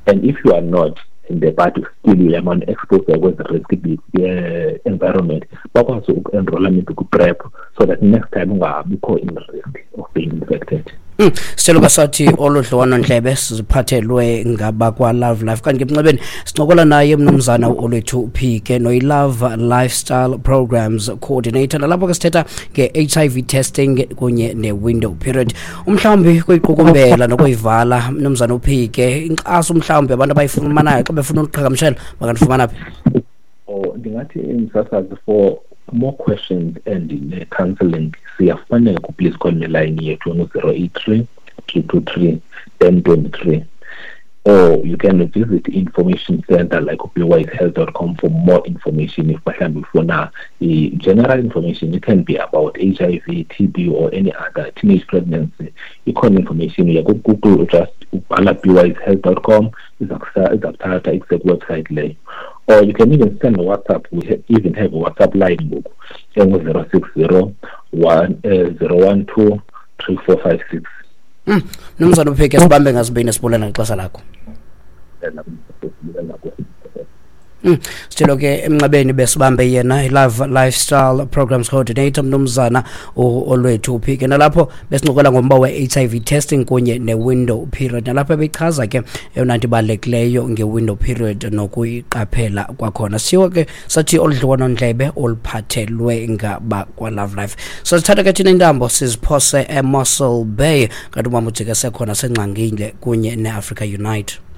And if you are not in the but still you are exposed to the risky environment, bakwazi uku-enrolla maybe ku-PrEP so that next time ungabikho in risk of being infected. Sicela basathi oludlwana Ndlebe siziphathelwe ngabakwa Love Life kanti ngemncebeni sincokola naye mnumzana olethu Phike no Love Lifestyle Programs Coordinator nalapho ke sithetha nge-HIV testing kunye ne-window period. Umhlawumbi kuyiqukumbela nokuyivala mnumzana uPhike inxaso umhlawumbi abantu abayifumanayo xa befuna ukuqhagamshela bakanifumana phi? Ndingathi imsasazi for more questions and in counseling, please call me line here 083 223 1023. Or you can visit information center like opioidhealth.com for more information. If for now, the general information, it can be about HIV, TB, or any other teenage pregnancy. You call information, you go Google just opioidhealth.com. It's a exact website link. Or you can even send a WhatsApp. We even have a WhatsApp line book. 060-112-3456. Mnumzana uPhike sibambe ngasibini sibulana ngexesha lakho. Sitshelo ke emncabeni besibambe yena Love Lifestyle Programs Coordinator mnumzana olwethu uPhike nalapho besincokola ngomba we-HIV testing kunye ne-window period nalapho bechaza ke eyona nto ibalulekileyo nge-window period nokuyiqaphela kwakhona. Siyo ke sathi oludlwana Ndlebe oluphathelwe ngabakwa Love Life. So sithatha ke thina intambo siziphose eMossel Bay kanti umama ujike sekhona sengcangile kunye ne-Africa Unite.